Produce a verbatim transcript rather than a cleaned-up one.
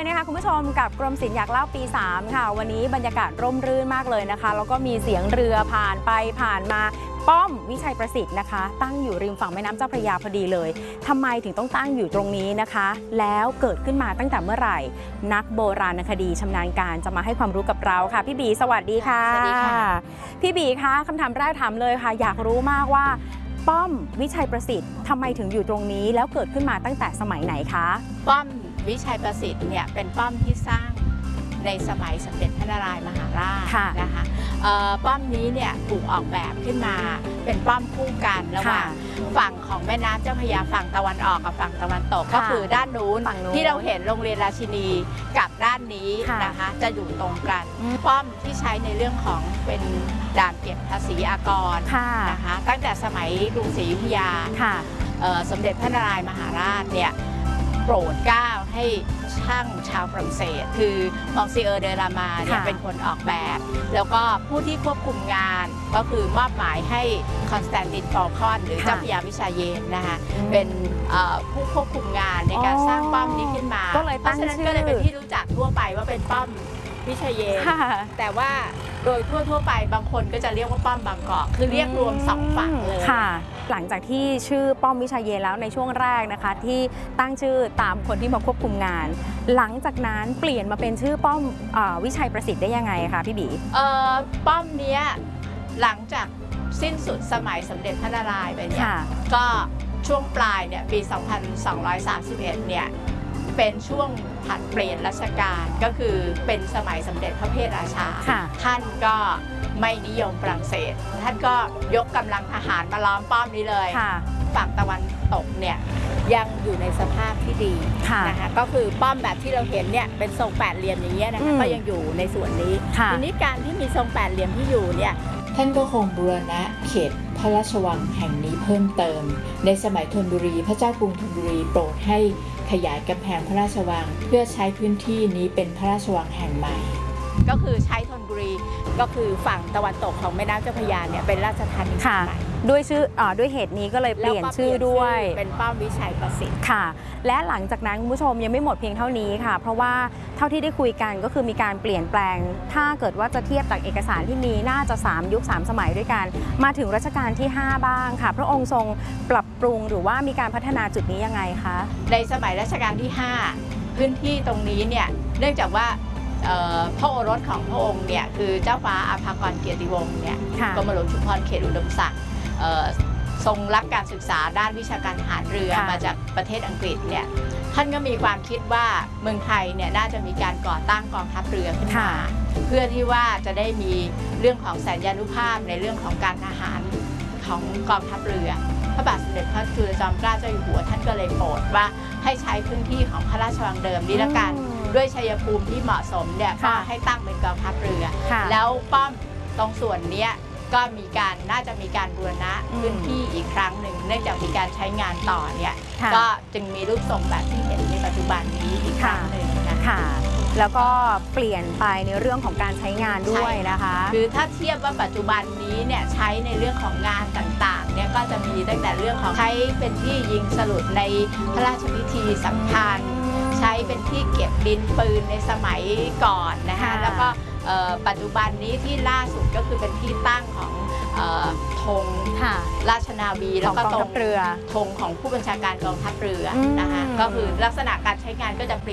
นะคะคุณผู้ชมกับกรมศิลป์อยากเล่าปีสามค่ะวันนี้บรรยากาศร่มรื่นมากเลยนะคะแล้วก็มีเสียงเรือผ่านไปผ่านมาป้อมวิชัยประสิทธิ์นะคะตั้งอยู่ริมฝั่งแม่น้ำเจ้าพระยาพอดีเลยทำไมถึงต้องตั้งอยู่ตรงนี้นะคะแล้วเกิดขึ้นมาตั้งแต่เมื่อไหร่นักโบราณคดีชำนาญการจะมาให้ความรู้กับเราค่ะพี่บีสวัสดีค่ะสวัสดีค่ะพี่บีคะคำถามแรกถามเลยค่ะอยากรู้มากว่าป้อมวิชัยประสิทธิ์ทำไมถึงอยู่ตรงนี้แล้วเกิดขึ้นมาตั้งแต่สมัยไหนคะป้อมวิชัยประสิทธิ์เนี่ยเป็นป้อมที่สร้างในสมัยสมเด็จพระนารายณ์มหาราชนะคะป้อมนี้เนี่ยถูกออกแบบขึ้นมาเป็นป้อมคู่กันระหว่างฝั่งของแม่น้ำเจ้าพระยาฝั่งตะวันออกกับฝั่งตะวันตกก็คือด้านนู้นที่เราเห็นโรงเรียนราชินีกับด้านนี้นะคะจะอยู่ตรงกันป้อมที่ใช้ในเรื่องของเป็นด่านเก็บภาษีอากรนะคะตั้งแต่สมัยกรุงศรีอยุธยาสมเด็จพระนารายณ์มหาราชเนี่ยโปรดเกล้าให้ช่างชาวฝรั่งเศสคือมองซีเออร์เดลามาเนี่ยเป็นคนออกแบบแล้วก็ผู้ที่ควบคุมงานก็คือมอบหมายให้คอนสแตนตินฟอลคอนหรือเจ้าพระยาวิชาเยนนะคะเป็นผู้ควบคุมงานในการสร้างป้อมนี้ขึ้นมาก็เลยตั้งชื่อก็เลยเป็นที่รู้จักทั่วไปว่าเป็นป้อมวิชาเยนแต่ว่าโดยทั่วๆไปบางคนก็จะเรียกว่าป้อมบางกอกคือเรียกรวมสองฝั่งเลยค่ะหลังจากที่ชื่อป้อมวิชาเยนแล้วในช่วงแรกนะคะที่ตั้งชื่อตามคนที่มาควบคุมงานหลังจากนั้นเปลี่ยนมาเป็นชื่อป้อมวิชัยประสิทธิ์ได้ยังไงคะพี่บีป้อมเนี้ยหลังจากสิ้นสุดสมัยสมเด็จพระนารายณ์ไปเนี่ยก็ช่วงปลายเนี่ยปี สองพันสองร้อยสามสิบเอ็ด เนี่ยเป็นช่วงผัดเปลี่ยนรัชกาลก็คือเป็นสมัยสมเด็จพระเพทราชาท่านก็ไม่นิยมฝรั่งเศสท่านก็ยกกำลังทหารมาล้อมป้อมนี้เลยฝั่งตะวันตกเนี่ยยังอยู่ในสภาพที่ดีนะคะก็คือป้อมแบบที่เราเห็นเนี่ยเป็นทรงแปดเหลี่ยมอย่างเงี้ยนะคะก็ยังอยู่ในส่วนนี้ทีนี้การที่มีทรงแปดเหลี่ยมที่อยู่เนี่ยท่านก็คงบูรณะเขตพระราชวังแห่งนี้เพิ่มเติมในสมัยธนบุรีพระเจ้ากรุงธนบุรีโปรดให้ขยายกำแพงพระราชวังเพื่อใช้พื้นที่นี้เป็นพระราชวังแห่งใหม่ก็คือใช้ธนบุรีก็คือฝั่งตะวันตกของแม่น้ำเจ้าพระยาเนี่ยเป็นราชธานีใหม่ด้วยชื่ออด้วยเหตุนี้ก็เลยเปลี่ยนชื่อด้วยเป็นป้อมวิชัยประสิทธิ์ค่ะและหลังจากนั้นคุณผู้ชมยังไม่หมดเพียงเท่านี้ค่ะเพราะว่าเท่าที่ได้คุยกันก็คือมีการเปลี่ยนแปลงถ้าเกิดว่าจะเทียบจากเอกสารที่มีน่าจะสามยุคสามสมัยด้วยกันมาถึงรัชกาลที่ห้าบ้างค่ะพระองค์ทรงปรับปรุงหรือว่ามีการพัฒนาจุดนี้ยังไงคะในสมัยรัชกาลที่ห้าพื้นที่ตรงนี้เนี่ยเนื่องจากว่าพระโอรสของพระองค์เนี่ยคือเจ้าฟ้าอาภากรเกียรติวงศ์เนี่ยกรมหลวงชุมพรเขตอุดมศักดิ์ทรงรับการศึกษาด้านวิชาการทหารเรือมาจากประเทศอังกฤษเนี่ยท่านก็มีความคิดว่าเมืองไทยเนี่ยน่าจะมีการก่อตั้งกองทัพเรือขึ้นมาเพื่อที่ว่าจะได้มีเรื่องของสัญญานุภาพในเรื่องของการทหารของกองทัพเรือพระบาทสมเด็จพระจุลจอมเกล้าเจ้าอยู่หัวท่านก็เลยโปรดว่าให้ใช้พื้นที่ของพระราชวังเดิมนี้ละกันด้วยชัยภูมิที่เหมาะสมเนี่ยก็ให้ตั้งเป็นกองทัพเรือแล้วป้อมตรงส่วนนี้ก็มีการน่าจะมีการบูรณะพื้นที่อีกครั้งหนึ่งเนื่องจากมีการใช้งานต่อเนี่ยก็จึงมีรูปทรงแบบที่เห็นในปัจจุบันนี้อีกครั้งหนึ่งนะคะแล้วก็เปลี่ยนไปในเรื่องของการใช้งานด้วยนะคะคือถ้าเทียบว่าปัจจุบันนี้เนี่ยใช้ในเรื่องของงานต่างๆเนี่ยก็จะมีตั้งแต่เรื่องของใช้เป็นที่ยิงสลุดในพระราชพิธีสำคัญใช้เป็นที่เก็บดินปืนในสมัยก่อนนะคะแล้วก็ปัจจุบันนี้ที่ล่าสุดก็คือเป็นที่ตั้งของธงราชนาวีแล้วก็ตรงธงของผู้บัญชาการกองทัพเรือนะคะก็คือลักษณะการใช้งานก็จะเปลี่ยน